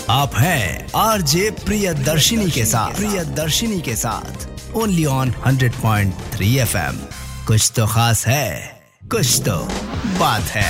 आप हैं आरजे प्रियदर्शिनी के साथ ओनली ऑन 100.3 FM। कुछ तो खास है, कुछ तो बात है।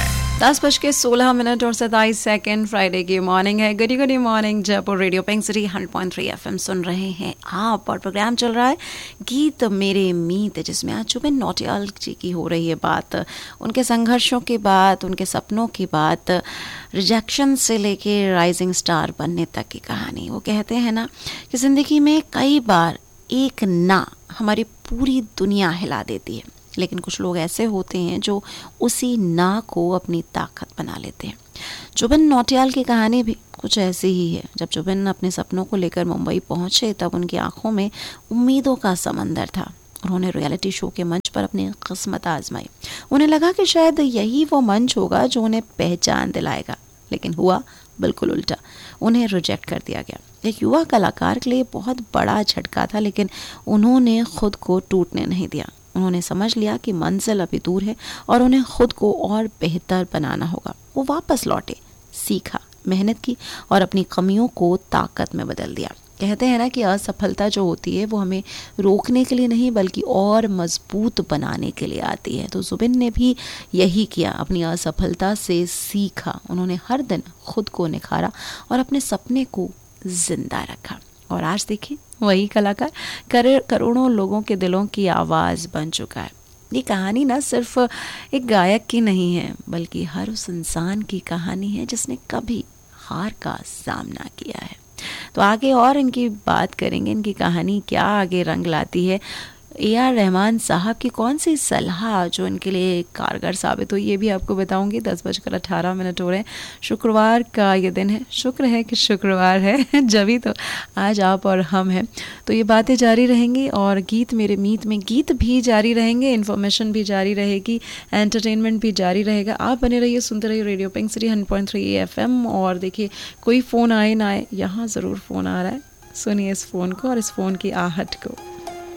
10:16 और 27 फ्राइडे की मॉर्निंग है। Good morning Jaipur. Radio pink city 100.3 FM सुन रहे हैं आप, और प्रोग्राम चल रहा है गीत मेरे मीत, जिसमें आज जुबिन नौटियाल जी की हो रही है बात। उनके संघर्षों की बात, उनके सपनों की बात, रिजेक्शन से लेके राइजिंग स्टार बनने तक की कहानी। वो कहते हैं ना कि ज़िंदगी में कई बार एक ना हमारी पूरी दुनिया हिला देती है, लेकिन कुछ लोग ऐसे होते हैं जो उसी ना को अपनी ताकत बना लेते हैं। जुबिन नौटियाल की कहानी भी कुछ ऐसी ही है। जब जुबिन अपने सपनों को लेकर मुंबई पहुंचे, तब उनकी आंखों में उम्मीदों का समंदर था। उन्होंने रियलिटी शो के मंच पर अपनी किस्मत आजमाई। उन्हें लगा कि शायद यही वो मंच होगा जो उन्हें पहचान दिलाएगा, लेकिन हुआ बिल्कुल उल्टा। उन्हें रिजेक्ट कर दिया गया। एक युवा कलाकार के लिए बहुत बड़ा झटका था, लेकिन उन्होंने खुद को टूटने नहीं दिया। उन्होंने समझ लिया कि मंजिल अभी दूर है और उन्हें खुद को और बेहतर बनाना होगा। वो वापस लौटे, सीखा, मेहनत की और अपनी कमियों को ताकत में बदल दिया। कहते हैं ना कि असफलता जो होती है वो हमें रोकने के लिए नहीं, बल्कि और मजबूत बनाने के लिए आती है। तो जुबिन ने भी यही किया, अपनी असफलता से सीखा। उन्होंने हर दिन खुद को निखारा और अपने सपने को जिंदा रखा। और आज देखिए, वही कलाकार करोड़ों लोगों के दिलों की आवाज़ बन चुका है। ये कहानी ना सिर्फ एक गायक की नहीं है, बल्कि हर उस इंसान की कहानी है जिसने कभी हार का सामना किया है। तो आगे और इनकी बात करेंगे, इनकी कहानी क्या आगे रंग लाती है। AR रहमान साहब की कौन सी सलाह जो इनके लिए कारगर साबित हुई, ये भी आपको बताऊंगी। 10:18 हो रहे हैं। शुक्रवार का ये दिन है। शुक्र है कि शुक्रवार है, जभी तो आज आप और हम हैं। तो ये बातें जारी रहेंगी और गीत मेरे मीत में गीत भी जारी रहेंगे, इन्फॉर्मेशन भी जारी रहेगी, एंटरटेनमेंट भी जारी रहेगा। आप बने रहिए, सुनते रहिए रेडियो पिंक सिटी 100.3 FM। और देखिए, कोई फ़ोन आए ना आए, यहाँ ज़रूर फ़ोन आ रहा है। सुनिए इस फ़ोन को और इस फ़ोन की आहट को।